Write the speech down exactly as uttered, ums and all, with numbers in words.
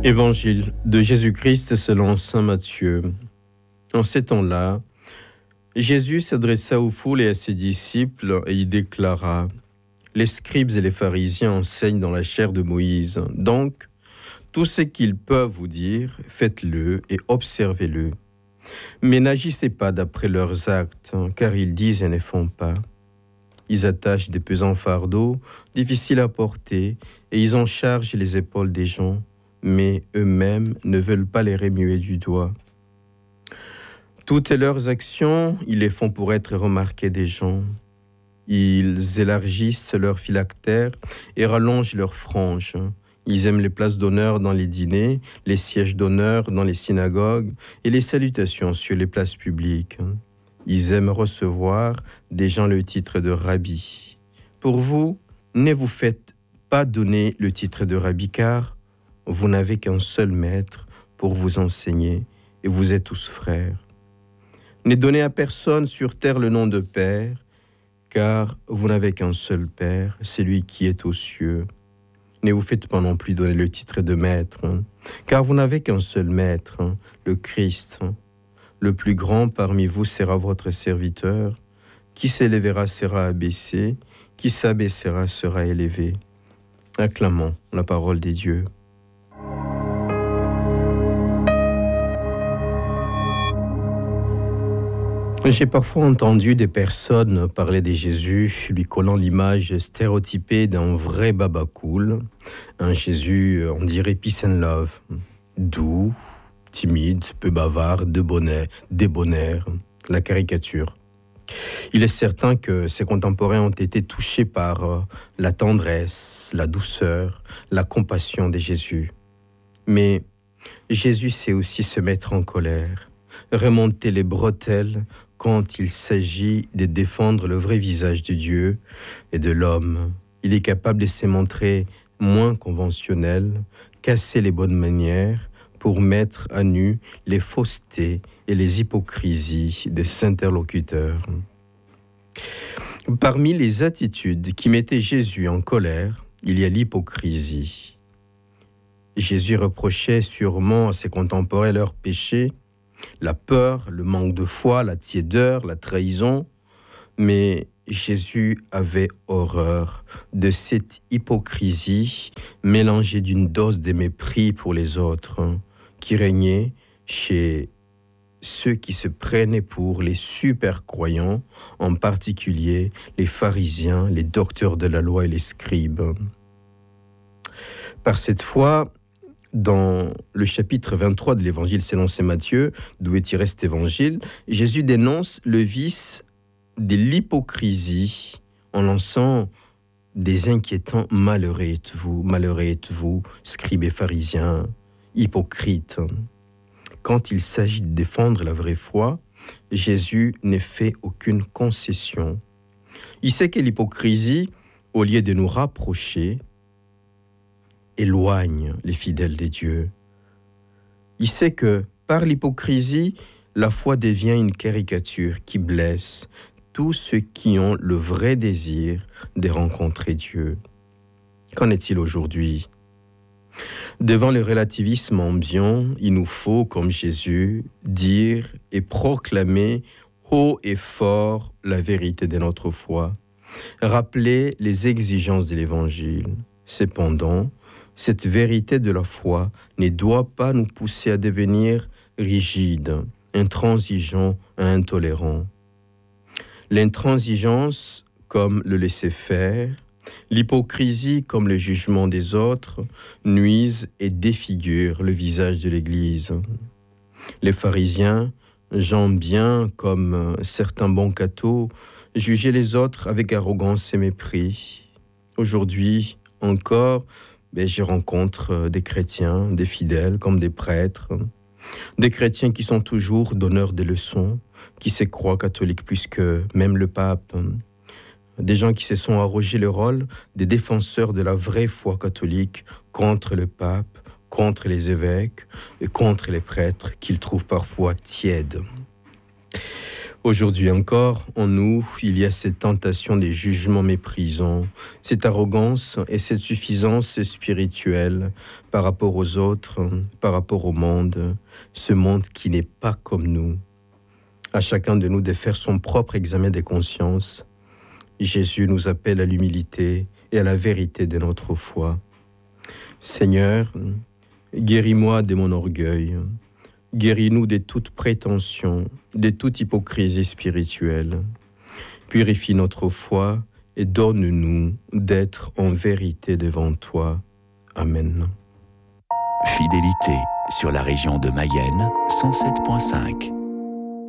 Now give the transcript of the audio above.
Évangile de Jésus-Christ selon saint Matthieu. En ces temps-là, Jésus s'adressa aux foules et à ses disciples et il déclara : « Les scribes et les pharisiens enseignent dans la chair de Moïse. Donc, tout ce qu'ils peuvent vous dire, faites-le et observez-le. Mais n'agissez pas d'après leurs actes, car ils disent et ne font pas. Ils attachent des pesants fardeaux, difficiles à porter, et ils en chargent les épaules des gens, mais eux-mêmes ne veulent pas les remuer du doigt. Toutes leurs actions, ils les font pour être remarqués des gens. Ils élargissent leurs phylactères et rallongent leurs franges. Ils aiment les places d'honneur dans les dîners, les sièges d'honneur dans les synagogues et les salutations sur les places publiques. Ils aiment recevoir des gens le titre de rabbi. Pour vous, ne vous faites pas donner le titre de rabbi, car vous n'avez qu'un seul maître pour vous enseigner, et vous êtes tous frères. Ne donnez à personne sur terre le nom de Père, car vous n'avez qu'un seul Père, celui qui est aux cieux. Ne vous faites pas non plus donner le titre de Maître, hein, car vous n'avez qu'un seul Maître, hein, le Christ. Hein. Le plus grand parmi vous sera votre serviteur. Qui s'élèvera sera abaissé, qui s'abaissera sera élevé. Acclamons la parole des dieux. J'ai parfois entendu des personnes parler de Jésus, lui collant l'image stéréotypée d'un vrai baba cool, un Jésus, on dirait peace and love, doux, timide, peu bavard, débonnaire, débonnaire, la caricature. Il est certain que ses contemporains ont été touchés par la tendresse, la douceur, la compassion de Jésus. Mais Jésus sait aussi se mettre en colère, remonter les bretelles quand il s'agit de défendre le vrai visage de Dieu et de l'homme. Il est capable de se montrer moins conventionnel, casser les bonnes manières pour mettre à nu les faussetés et les hypocrisies de ses interlocuteurs. Parmi les attitudes qui mettaient Jésus en colère, il y a l'hypocrisie. Jésus reprochait sûrement à ses contemporains leurs péchés, la peur, le manque de foi, la tiédeur, la trahison, mais Jésus avait horreur de cette hypocrisie mélangée d'une dose de mépris pour les autres, hein, qui régnait chez ceux qui se prenaient pour les super croyants, en particulier les pharisiens, les docteurs de la loi et les scribes. Par cette foi, dans le chapitre vingt-trois de l'évangile selon saint Matthieu, d'où est tiré cet évangile, Jésus dénonce le vice de l'hypocrisie en lançant des inquiétants « Malheureux êtes-vous, malheureux êtes-vous, scribes et pharisiens, hypocrites ». Quand il s'agit de défendre la vraie foi, Jésus ne fait aucune concession. Il sait que l'hypocrisie, au lieu de nous rapprocher, éloigne les fidèles de Dieu. Il sait que par l'hypocrisie, la foi devient une caricature qui blesse tous ceux qui ont le vrai désir de rencontrer Dieu. Qu'en est-il aujourd'hui ? Devant le relativisme ambiant, il nous faut, comme Jésus, dire et proclamer haut et fort la vérité de notre foi, rappeler les exigences de l'Évangile. Cependant, cette vérité de la foi ne doit pas nous pousser à devenir rigides, intransigeants et intolérants. L'intransigeance, comme le laisser-faire, l'hypocrisie, comme le jugement des autres, nuisent et défigurent le visage de l'Église. Les pharisiens, gens bien comme certains bons cathos, jugeaient les autres avec arrogance et mépris. Aujourd'hui encore, ben, je rencontre des chrétiens, des fidèles comme des prêtres, des chrétiens qui sont toujours donneurs de leçons, qui se croient catholiques plus que même le pape, des gens qui se sont arrogés le rôle des défenseurs de la vraie foi catholique contre le pape, contre les évêques et contre les prêtres qu'ils trouvent parfois tièdes. Aujourd'hui encore, en nous, il y a cette tentation des jugements méprisants, cette arrogance et cette suffisance spirituelle par rapport aux autres, par rapport au monde, ce monde qui n'est pas comme nous. À chacun de nous de faire son propre examen des consciences. Jésus nous appelle à l'humilité et à la vérité de notre foi. Seigneur, guéris-moi de mon orgueil. Guéris-nous de toute prétention, de toute hypocrisie spirituelle. Purifie notre foi et donne-nous d'être en vérité devant toi. Amen. Fidélité sur la région de Mayenne, cent sept virgule cinq.